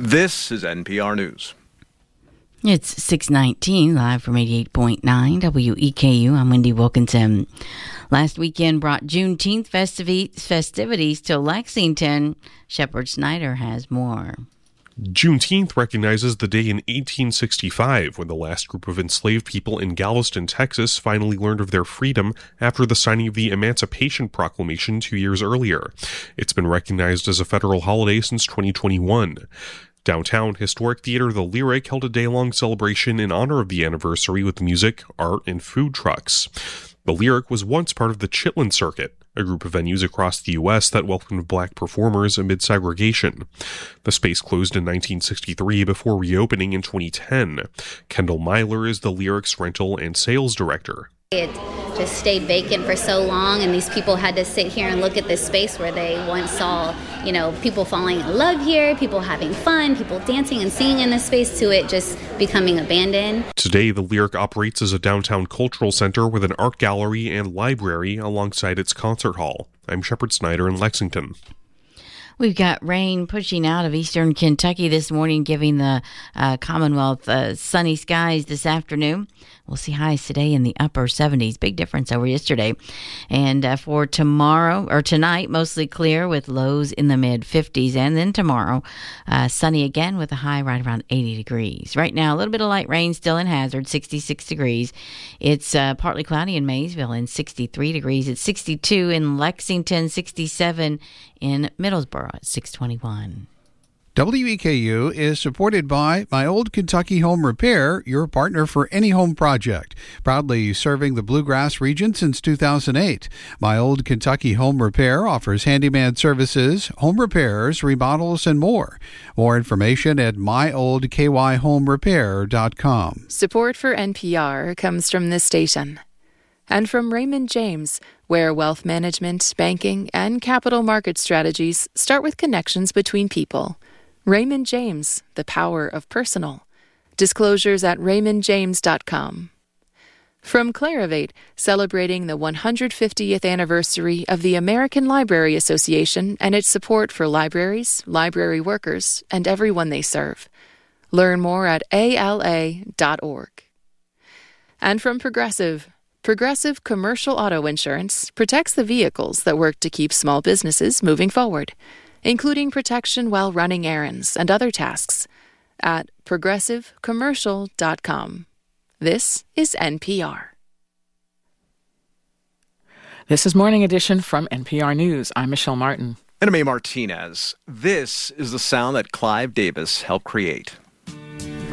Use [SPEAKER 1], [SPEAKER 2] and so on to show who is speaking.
[SPEAKER 1] This is NPR News.
[SPEAKER 2] It's 6:19, live from 88.9 WEKU. I'm Wendy Wilkinson. Last weekend brought Juneteenth festivities to Lexington. Shepard Snyder has more.
[SPEAKER 3] Juneteenth recognizes the day in 1865 when the last group of enslaved people in Galveston, Texas finally learned of their freedom after the signing of the Emancipation Proclamation 2 years earlier. It's been recognized as a federal holiday since 2021. Downtown, historic theater The Lyric held a day-long celebration in honor of the anniversary with music, art, and food trucks. The Lyric was once part of the Chitlin Circuit, a group of venues across the U.S. that welcomed black performers amid segregation. The space closed in 1963 before reopening in 2010. Kendall Myler is the Lyric's rental and sales director.
[SPEAKER 4] It just stayed vacant for so long, and these people had to sit here and look at this space where they once saw, people falling in love here, people having fun, people dancing and singing in this space, to it just becoming abandoned.
[SPEAKER 3] Today, the Lyric operates as a downtown cultural center with an art gallery and library alongside its concert hall. I'm Shepard Snyder in Lexington.
[SPEAKER 2] We've got rain pushing out of eastern Kentucky this morning, giving the Commonwealth sunny skies this afternoon. We'll see highs today in the upper 70s. Big difference over yesterday. And for tonight, mostly clear with lows in the mid-50s. And then tomorrow, sunny again with a high right around 80 degrees. Right now, a little bit of light rain still in Hazard, 66 degrees. It's partly cloudy in Maysville and 63 degrees. It's 62 in Lexington, 67 in Middlesboro at 621.
[SPEAKER 5] WEKU is supported by My Old Kentucky Home Repair, your partner for any home project. Proudly serving the Bluegrass region since 2008. My Old Kentucky Home Repair offers handyman services, home repairs, remodels, and more. More information at myoldkyhomerepair.com.
[SPEAKER 6] Support for NPR comes from this station and from Raymond James, where wealth management, banking, and capital market strategies start with connections between people. Raymond James, the power of personal. Disclosures at raymondjames.com. From Clarivate, celebrating the 150th anniversary of the American Library Association and its support for libraries, library workers, and everyone they serve. Learn more at ala.org. And from Progressive Commercial Auto Insurance protects the vehicles that work to keep small businesses moving forward, including protection while running errands and other tasks, at progressivecommercial.com. This is NPR.
[SPEAKER 7] This is Morning Edition from NPR News. I'm Michelle Martin.
[SPEAKER 1] And I'm A. Martinez. This is the sound that Clive Davis helped create.